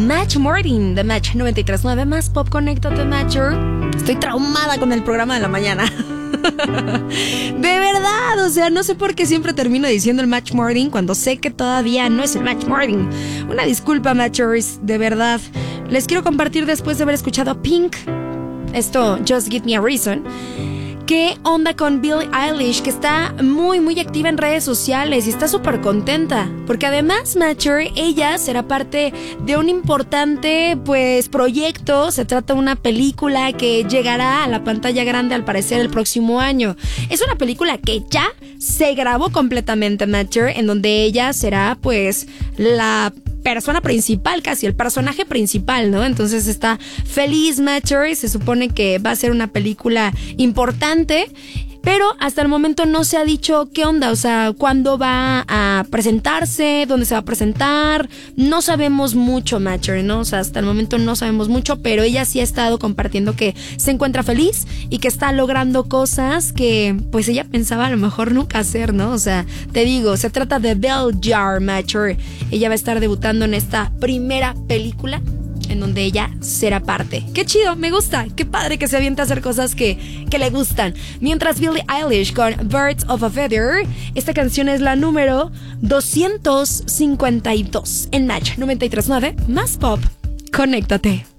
Match Morning de Match 93.9 más Pop. Conéctate, Matcher. Estoy traumada con el programa de la mañana. De verdad, o sea, no sé por qué siempre termino diciendo el Match Morning cuando sé que todavía no es el Match Morning. Una disculpa, Matchers, de verdad. Les quiero compartir, después de haber escuchado a Pink, esto, Just Give Me a Reason. ¿Qué onda con Billie Eilish? Que está muy activa en redes sociales y está súper contenta. Porque además, Matcher, ella será parte de un importante, proyecto. Se trata de una película que llegará a la pantalla grande, al parecer, el próximo año. Es una película que ya se grabó completamente, Matcher, en donde ella será, la persona principal, casi el personaje principal, ¿no? Entonces está feliz, Matcher, y se supone que va a ser una película importante, pero hasta el momento no se ha dicho qué onda, o sea, cuándo va a presentarse, dónde se va a presentar. No sabemos mucho, Matcher, ¿no? O sea, hasta el momento no sabemos mucho, pero ella sí ha estado compartiendo que se encuentra feliz y que está logrando cosas que, ella pensaba a lo mejor nunca hacer, ¿no? O sea, te digo, se trata de Bell Jar, Matcher. Ella va a estar debutando en esta primera película en donde ella será parte. ¡Qué chido! Me gusta. ¡Qué padre que se avienta a hacer cosas que le gustan! Mientras Billie Eilish con Birds of a Feather, esta canción es la número 252 en Match 93.9 más Pop. Conéctate.